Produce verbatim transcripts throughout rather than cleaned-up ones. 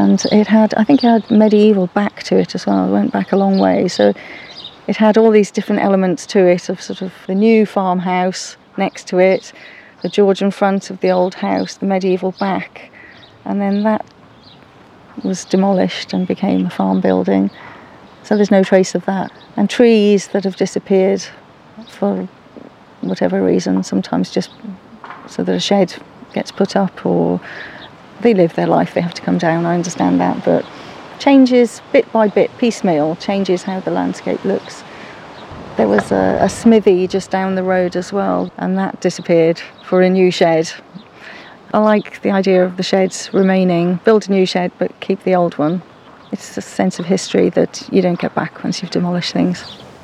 And it had, I think it had medieval back to it as well. It went back a long way. So it had all these different elements to it of sort of the new farmhouse next to it, the Georgian front of the old house, the medieval back. And then that was demolished and became a farm building. So there's no trace of that. And trees that have disappeared for whatever reason, sometimes just so that a shed gets put up, or they live their life, they have to come down, I understand that, but changes bit by bit, piecemeal, changes how the landscape looks. There was a, a smithy just down the road as well, and that disappeared for a new shed. I like the idea of the sheds remaining, build a new shed but keep the old one. It's a sense of history that you don't get back once you've demolished things.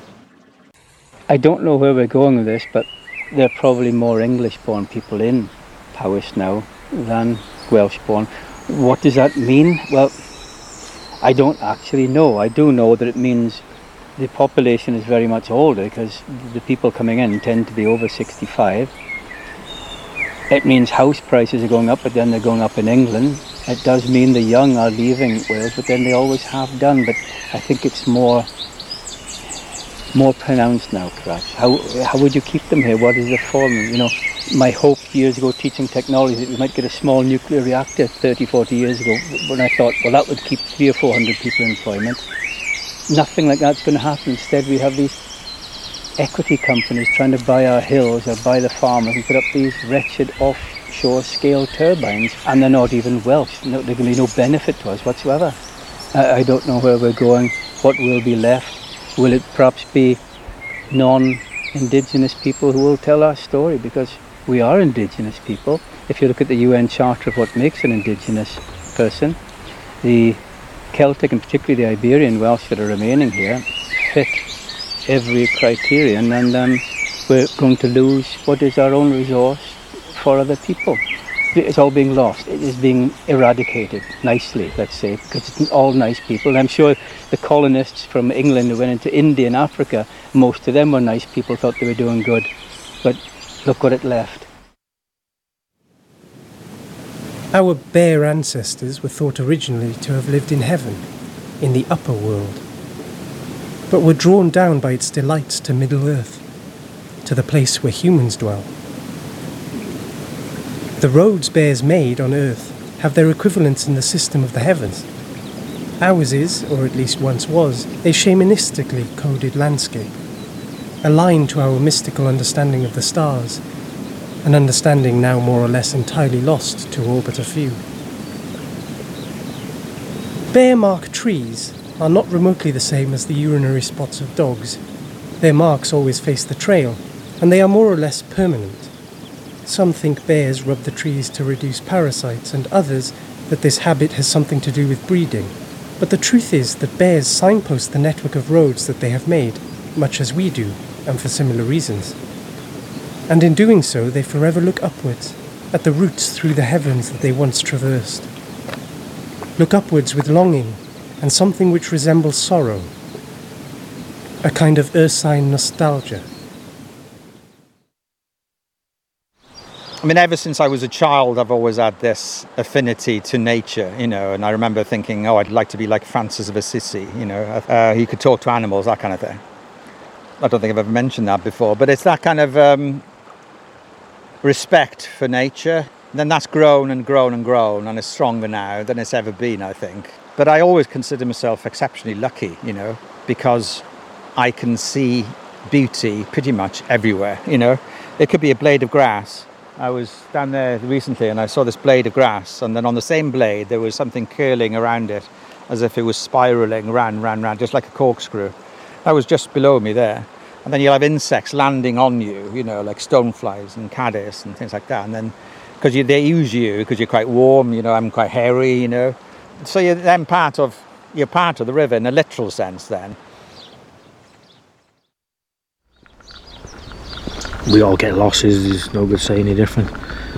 I don't know where we're going with this, but there are probably more English-born people in Powys now than Welsh-born. What does that mean? Well, I don't actually know. I do know that it means the population is very much older, because the people coming in tend to be over sixty-five. It means house prices are going up, but then they're going up in England. It does mean the young are leaving Wales, but then they always have done. But I think it's more more pronounced now, perhaps. How how would you keep them here? What is the form? You know, my hope years ago teaching technology that we might get a small nuclear reactor thirty, forty years ago, when I thought, well, that would keep three or four hundred people in employment. Nothing like that's going to happen. Instead, we have these equity companies trying to buy our hills or buy the farmers and put up these wretched offshore scale turbines, and they're not even Welsh. No, they're going to be no benefit to us whatsoever. I, I don't know where we're going, what will be left. Will it perhaps be non-Indigenous people who will tell our story? Because we are Indigenous people. If you look at the U N Charter of what makes an Indigenous person, the Celtic and particularly the Iberian Welsh that are remaining here fit every criterion, and um, we're going to lose what is our own resource for other people. It's all being lost. It is being eradicated nicely, let's say, because it's all nice people. And I'm sure the colonists from England who went into India and Africa, most of them were nice people, thought they were doing good. But look what it left. Our Bear ancestors were thought originally to have lived in heaven, in the upper world, but were drawn down by its delights to Middle-earth, to the place where humans dwell. The roads bears made on earth have their equivalents in the system of the heavens. Ours is, or at least once was, a shamanistically coded landscape, aligned to our mystical understanding of the stars, an understanding now more or less entirely lost to all but a few. Bear mark trees are not remotely the same as the urinary spots of dogs. Their marks always face the trail, and they are more or less permanent. Some think bears rub the trees to reduce parasites, and others that this habit has something to do with breeding. But the truth is that bears signpost the network of roads that they have made, much as we do, and for similar reasons. And in doing so, they forever look upwards, at the routes through the heavens that they once traversed. Look upwards with longing, and something which resembles sorrow, a kind of ursine nostalgia. I mean, ever since I was a child, I've always had this affinity to nature, you know, and I remember thinking, oh, I'd like to be like Francis of Assisi, you know, uh, he could talk to animals, that kind of thing. I don't think I've ever mentioned that before, but it's that kind of um, respect for nature. And then that's grown and grown and grown, and it's stronger now than it's ever been, I think. But I always consider myself exceptionally lucky, you know, because I can see beauty pretty much everywhere, you know. It could be a blade of grass. I was down there recently and I saw this blade of grass, and then on the same blade there was something curling around it as if it was spiralling round, round, round, just like a corkscrew. That was just below me there. And then you'll have insects landing on you, you know, like stoneflies and caddis and things like that. And then, because they use you, because you're quite warm, you know, I'm quite hairy, you know. So you're then part of, you're part of the river in a literal sense then. We all get losses, there's no good saying any different.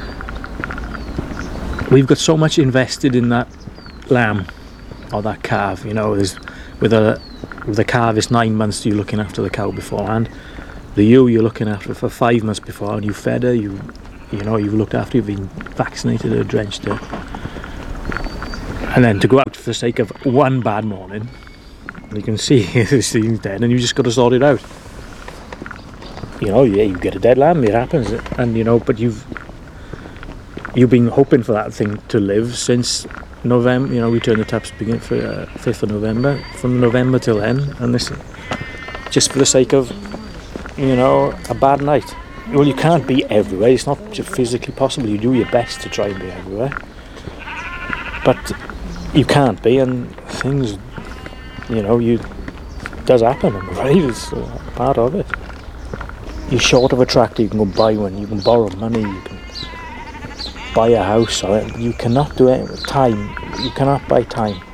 We've got so much invested in that lamb or that calf, you know. There's, with a with a calf it's nine months you're looking after the cow beforehand. The ewe you're looking after for five months before, and you fed her, you you know, you've looked after, you've been vaccinated her, drenched her. And then to go out for the sake of one bad morning, you can see this thing's dead, and you just got to sort it out. You know, yeah, you get a dead lamb, it happens, and you know, but you've you've been hoping for that thing to live since November. You know, we turned the taps beginning for uh, fifth of November, from November till then, and this just for the sake of, you know, a bad night. Well, you can't be everywhere. It's not just physically possible. You do your best to try and be everywhere, but you can't be, and things, you know, you it does happen. I'm afraid it's uh, part of it. You're short of a tractor, you can go buy one, you can borrow money, you can buy a house, or you cannot do it with time, you cannot buy time.